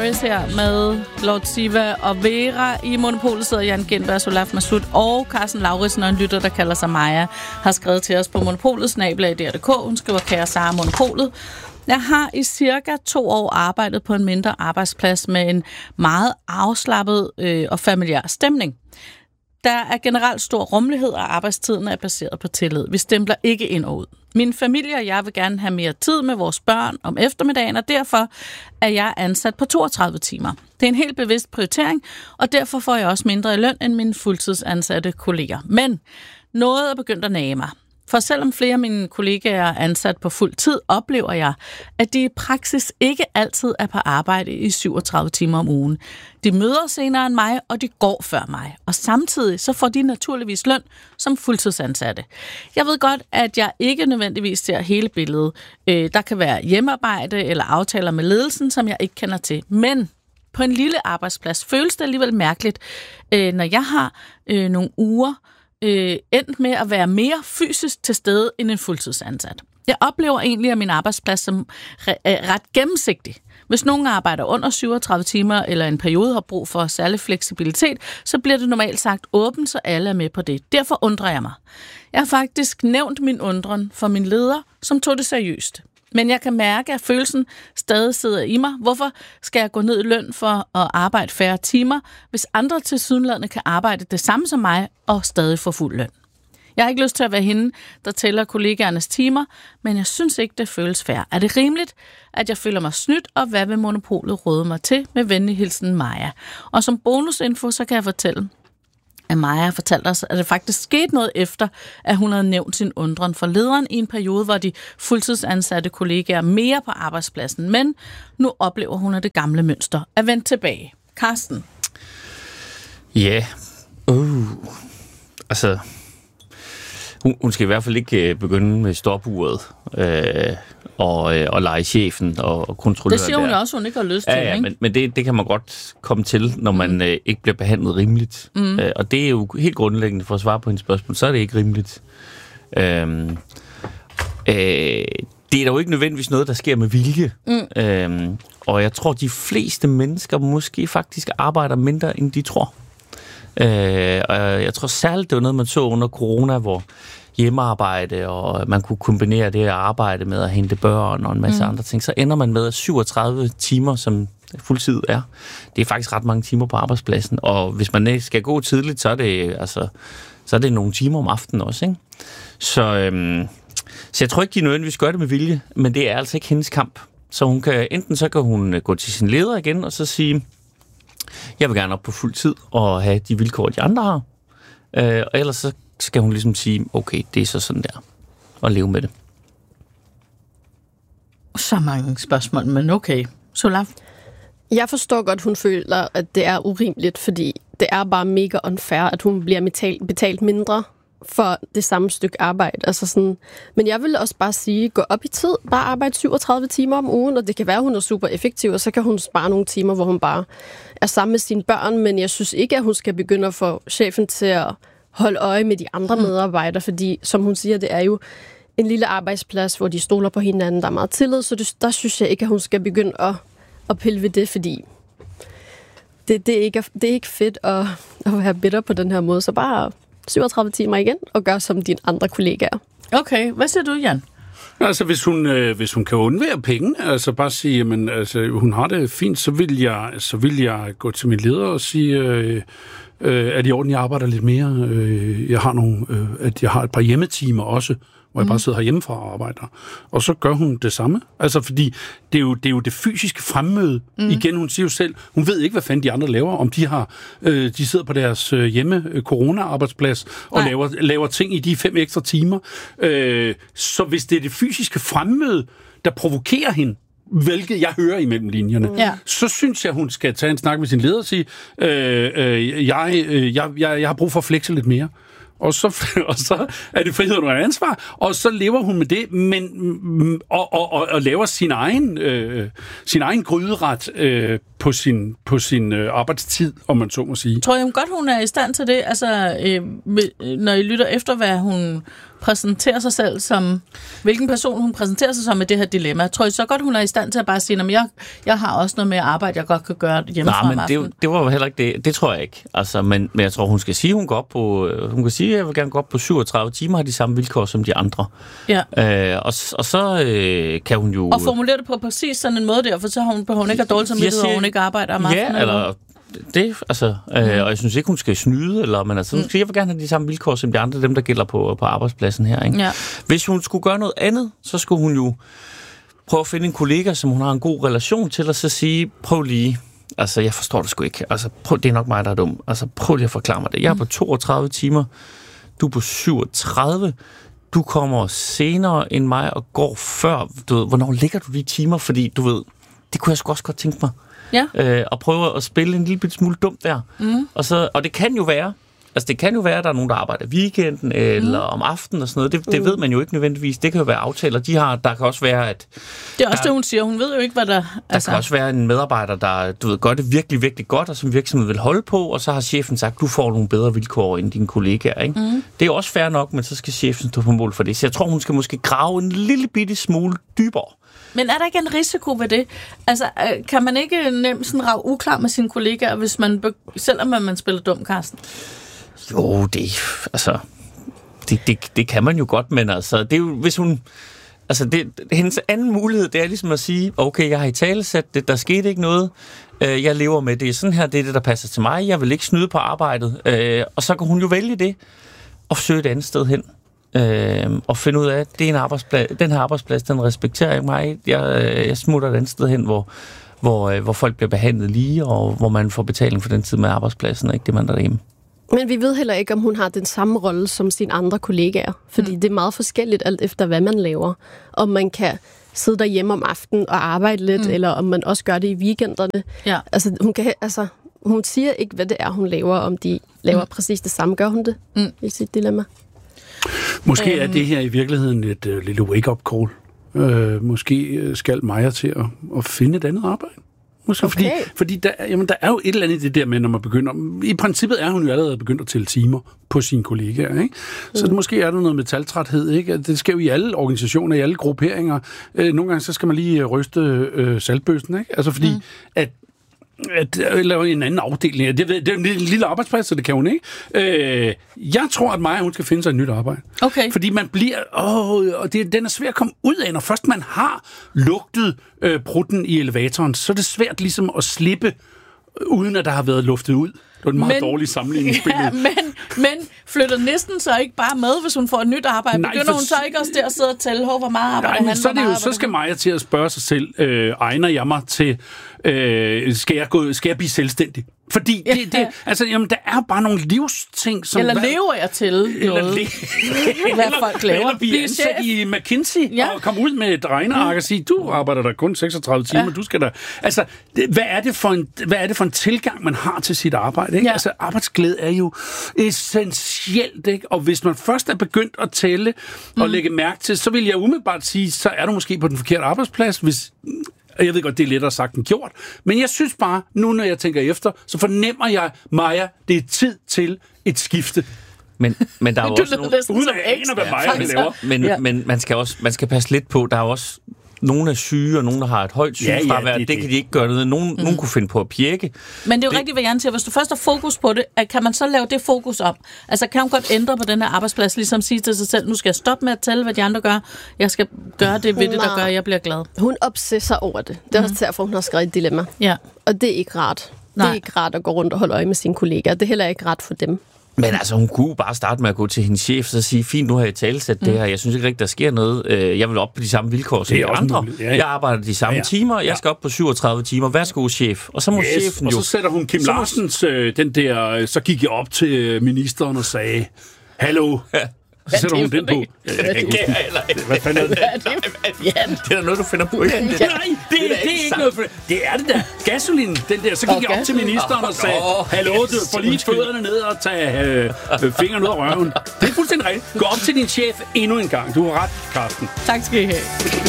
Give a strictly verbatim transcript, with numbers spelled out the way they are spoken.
Paris her med Lord Siva og Vera. I Monopolet sidder Jan Gindberg, Solaf Masud og Carsten Lauritsen, og en lytter, der kalder sig Maja, har skrevet til os på Monopolet, snabel-a d r punktum d k. Hun skriver, kære Sara Monopolet. Jeg har i cirka to år arbejdet på en mindre arbejdsplads med en meget afslappet øh, og familiær stemning. Der er generelt stor rummelighed, og arbejdstiden er baseret på tillid. Vi stempler ikke ind og ud. Min familie og jeg vil gerne have mere tid med vores børn om eftermiddagen, og derfor er jeg ansat på toogtredive timer. Det er en helt bevidst prioritering, og derfor får jeg også mindre i løn end mine fuldtidsansatte kolleger. Men noget er begyndt at nage mig. For selvom flere af mine kollegaer er ansat på fuld tid, oplever jeg, at de i praksis ikke altid er på arbejde i syvogtredive timer om ugen. De møder senere end mig, og de går før mig. Og samtidig så får de naturligvis løn som fuldtidsansatte. Jeg ved godt, at jeg ikke nødvendigvis ser hele billedet. Der kan være hjemmearbejde eller aftaler med ledelsen, som jeg ikke kender til. Men på en lille arbejdsplads føles det alligevel mærkeligt, når jeg har nogle uger, Øh, endt med at være mere fysisk til stede end en fuldtidsansat. Jeg oplever egentlig, at min arbejdsplads som re- ret gennemsigtig. Hvis nogen arbejder under syvogtredive timer eller en periode har brug for særlig fleksibilitet, så bliver det normalt sagt åbent, så alle er med på det. Derfor undrer jeg mig. Jeg har faktisk nævnt min undren for min leder, som tog det seriøst. Men jeg kan mærke, at følelsen stadig sidder i mig. Hvorfor skal jeg gå ned i løn for at arbejde færre timer, hvis andre tilsyneladende kan arbejde det samme som mig og stadig få fuld løn? Jeg har ikke lyst til at være hende, der tæller kollegaernes timer, men jeg synes ikke, det føles fair. Er det rimeligt, at jeg føler mig snydt, og hvad vil Monopolet råde mig til? Med venlig hilsen, Maja. Og som bonusinfo, så kan jeg fortælle, at Maja har fortalt os, at det faktisk skete noget efter, at hun havde nævnt sin undren for lederen i en periode, hvor de fuldtidsansatte kollegaer mere på arbejdspladsen. Men nu oplever hun, at det gamle mønster er vendt tilbage. Carsten? Ja. Yeah. Uh. Altså, hun, hun skal i hvert fald ikke begynde med stopuret øh, og, og lege chefen og, og kontrolløren. Det siger hun der. også, hun ikke har lyst til. Ja, ja, ikke? men, men det, det kan man godt komme til, når man mm. øh, ikke bliver behandlet rimeligt. Mm. Øh, og det er jo helt grundlæggende for at svare på hendes spørgsmål. Så er det ikke rimeligt. Øhm, øh, det er da jo ikke nødvendigvis noget, der sker med vilje. Mm. Øhm, og jeg tror, de fleste mennesker måske faktisk arbejder mindre, end de tror. Øh, og jeg tror særligt, det var noget, man så under corona, hvor hjemmearbejde, og man kunne kombinere det at arbejde med at hente børn og en masse mm. andre ting, så ender man med at syvogtredive timer, som fuldtid er. Det er faktisk ret mange timer på arbejdspladsen, og hvis man skal gå tidligt, så er det, altså, så er det nogle timer om aftenen også, ikke? Så, øhm, så jeg tror ikke, de nødvendigvis gør det med vilje, men det er altså ikke hendes kamp. Så hun kan, enten så kan hun gå til sin leder igen, og så sige, jeg vil gerne op på fuld tid og have de vilkår, de andre har. Øh, og ellers så skal hun ligesom sige, okay, det er så sådan der, og leve med det. Så mange spørgsmål, men okay. Solaf? Jeg forstår godt, hun føler, at det er urimeligt, fordi det er bare mega unfair, at hun bliver betalt, betalt mindre for det samme stykke arbejde. Altså sådan, men jeg vil også bare sige, gå op i tid, bare arbejde syvogtredive timer om ugen, og det kan være, at hun er super effektiv, og så kan hun spare nogle timer, hvor hun bare er sammen med sine børn, men jeg synes ikke, at hun skal begynde at få chefen til at holde øje med de andre medarbejdere, fordi, som hun siger, det er jo en lille arbejdsplads, hvor de stoler på hinanden, der er meget tillid, så det, der synes jeg ikke, at hun skal begynde at, at pille ved det, fordi det, det, er ikke, det er ikke fedt at, at være bitter på den her måde, så bare syvogtredive timer igen, og gør som dine andre kollegaer. Okay, hvad siger du, Jan? Altså, hvis hun, øh, hvis hun kan undvære penge, altså bare sige, men altså, hun har det fint, så vil jeg, så vil jeg gå til min leder og sige, øh, øh, at i orden, jeg arbejder lidt mere. Øh, jeg har nogle, øh, at jeg har et par hjemmetimer også, hvor jeg mm. bare sidder herhjemmefra og arbejder. Og så gør hun det samme. Altså, fordi det er jo det, er jo det fysiske fremmøde. Mm. Igen, hun siger jo selv, hun ved ikke, hvad fanden de andre laver, om de har, øh, de sidder på deres øh, hjemme øh, corona-arbejdsplads og laver, laver ting i de fem ekstra timer. Øh, så hvis det er det fysiske fremmøde, der provokerer hende, hvilket jeg hører imellem linjerne, mm. så synes jeg, hun skal tage en snak med sin leder og sige, øh, øh, jeg, øh, jeg, jeg, jeg har brug for at flexe lidt mere. Og så, og så er det frihed under ansvar, og så lever hun med det, men og, og, og, og laver sin egen øh, sin egen gryderet øh, på sin på sin øh, arbejdstid, om man så må sige. Tror jeg godt, hun er i stand til det? Altså, øh, når I lytter efter, hvad hun præsenterer sig selv som... Hvilken person hun præsenterer sig som med det her dilemma. Tror I så godt, hun er i stand til at bare sige, at jeg, jeg har også noget med arbejde, jeg godt kan gøre hjemmefra om aftenen? Nej, men det, det var jo heller ikke det. Det tror jeg ikke. Altså, men, men jeg tror, hun skal sige, hun går op på... Hun kan sige, at jeg vil gerne gå op på syvogtredive timer, har de samme vilkår som de andre. Ja. Øh, og, og så øh, kan hun jo... Og formulere det på præcis sådan en måde der, for så har hun, hun ikke har dårligt samvittighed, og hun ikke arbejder om aftenen. Ja, eller... Det, altså, øh, og jeg synes ikke, hun skal snyde, eller, men altså, hun skal, jeg vil gerne have de samme vilkår som de andre, dem der gælder på, på arbejdspladsen her. Ikke? Ja. Hvis hun skulle gøre noget andet, så skulle hun jo prøve at finde en kollega, som hun har en god relation til, og så sige, prøv lige, altså jeg forstår det sgu ikke, altså prøv, det er nok mig, der er dum, altså prøv lige at forklare mig det. Jeg er på toogtredive timer, du er på syvogtredive, du kommer senere end mig og går før, du ved, hvornår ligger du de timer, fordi du ved, det kunne jeg sgu også godt tænke mig. Ja. Øh, og prøve at spille en lille smule dumt der. Mm. Og, så, og det kan jo være, altså det kan jo være, at der er nogen, der arbejder weekenden eller mm. om aftenen og sådan noget. Det, det ved man jo ikke nødvendigvis. Det kan jo være aftaler, de har. Der kan også være, at... Det er også der, det, hun siger. Hun ved jo ikke, hvad der... Der altså. kan også være en medarbejder, der du ved, gør det virkelig, virkelig godt, og som virksomheden vil holde på, og så har chefen sagt, du får nogle bedre vilkår end dine kollegaer. Ikke? Mm. Det er jo også fair nok, men så skal chefen stå på mål for det. Så jeg tror, hun skal måske grave en lille bitte smule dybere. Men er der ikke en risiko ved det? Altså, kan man ikke nemt sådan rage uklar med sine kollegaer, hvis man, selvom man spiller dum, Carsten? Jo, det, altså, det, det, det kan man jo godt, men altså, det er jo, hvis hun, altså, det, hendes anden mulighed, det er ligesom at sige, okay, jeg har i talesat det, der skete ikke noget, øh, jeg lever med det, sådan her, det er det, der passer til mig, jeg vil ikke snyde på arbejdet, øh, og så kan hun jo vælge det, og søge et andet sted hen. Øh, og finde ud af, at det er en arbejdsplads, den her arbejdsplads, den respekterer jeg mig. Jeg, jeg smutter et andet sted hen, hvor, hvor, hvor folk bliver behandlet lige, og hvor man får betaling for den tid med arbejdspladsen, og ikke det, man der er derhjemme. Men vi ved heller ikke, om hun har den samme rolle som sine andre kollegaer, fordi mm. det er meget forskelligt alt efter, hvad man laver. Om man kan sidde derhjemme om aftenen og arbejde lidt, mm. eller om man også gør det i weekenderne. Ja. Altså, hun kan, altså, hun siger ikke, hvad det er, hun laver, om de laver mm. præcis det samme. Gør hun det mm. i sit dilemma? Måske øhm. er det her i virkeligheden et uh, lille wake-up call. Uh, måske skal Maja til at, at finde et andet arbejde. Måske, okay. Fordi, fordi der, jamen, der er jo et eller andet i det der med, når man begynder... I princippet er hun jo allerede begyndt at tælle timer på sine kollegaer, ikke? Så mm. måske er der noget metaltræthed, ikke? Det sker jo i alle organisationer, i alle grupperinger. Uh, nogle gange så skal man lige ryste uh, saltbøssen, ikke? Altså fordi, mm. at at lave en anden afdeling. Det, det er en lille arbejdsplads, så det kan hun ikke. Øh, jeg tror, at Maja, hun skal finde sig et nyt arbejde. Okay. Fordi man bliver... Åh, og det, den er svært at komme ud af, når først man har lugtet øh, prutten i elevatoren, så er det svært ligesom at slippe, uden at der har været luftet ud. Det var en meget men, dårlig sammenligningsbillede. Ja, men, men flytter næsten så ikke bare med, hvis hun får et nyt arbejde? Nej, Begynder for, hun så ikke også der at sidde og tælle, hvor meget arbejde nej, han, så, det jo, så skal Maja til at spørge sig selv, øh, egner jeg mig til, øh, skal, jeg gå, skal jeg blive selvstændig? Fordi det, det, det, altså, jamen, der er bare nogle livsting, som... Eller lever jeg til eller noget? Le- hvad folk laver? Eller blive ansat i McKinsey ja. og komme ud med et regneark og sige, du arbejder der kun seksogtredive timer, ja. du skal der... Altså, det, hvad, er det for en, hvad er det for en tilgang, man har til sit arbejde? Ikke? Ja. Altså, arbejdsglæde er jo essentielt, ikke? Og hvis man først er begyndt at tælle mm. og lægge mærke til, så vil jeg umiddelbart sige, så er du måske på den forkerte arbejdsplads, hvis... Jeg ved godt, det er lettere sagt end gjort, men jeg synes bare, nu når jeg tænker efter, så fornemmer jeg, Maja, det er tid til et skifte. Men, men der er jo også nogle... Uden at ane, hvad Maja laver. Men, ja. men man skal også man skal passe lidt på, der er også... Nogle er syge, og nogle, der har et højt sygefravær. Ja, ja, det, det. det kan de ikke gøre noget. Nogle, mm. nogle kunne finde på at pjekke. Men det er jo det... rigtigt, hvad Jan siger. Hvis du først har fokus på det, kan man så lave det fokus om? Altså, kan hun godt ændre på den her arbejdsplads, ligesom sige til sig selv, nu skal jeg stoppe med at tælle, hvad de andre gør. Jeg skal gøre det ved det, der gør, at jeg bliver glad. Hun obsesser over det. Det er også mm. derfor, hun har skrevet et dilemma. Ja. Og det er ikke rart. Nej. Det er ikke rart at gå rundt og holde øje med sine kollegaer. Det er heller ikke rart for dem. Men altså, hun kunne bare starte med at gå til hendes chef og sige, fint, nu har jeg talesat mm. det her. Jeg synes ikke rigtig, der sker noget. Jeg vil op på de samme vilkår som de andre. Ja, ja. Jeg arbejder de samme ja, ja. timer. Jeg skal op på syvogtredive timer. Værsgo, chef. Og så må yes. chefen jo... Og så sætter hun Kim Larsens, øh, den der... Så gik jeg op til ministeren og sagde, hallo... Så sætter hun den på. Hvad fanden er det? Det er da noget, du finder på. Nej, det er ikke noget for det. Det er det der. Gasolin, den der. Så gik jeg op til ministeren og sagde, hallo, du får lige fødderne ned og tage fingrene ud af røven. Det er fuldstændig rigtigt. Gå op til din chef endnu en gang. Du har ret, Carsten. Tak skal I have.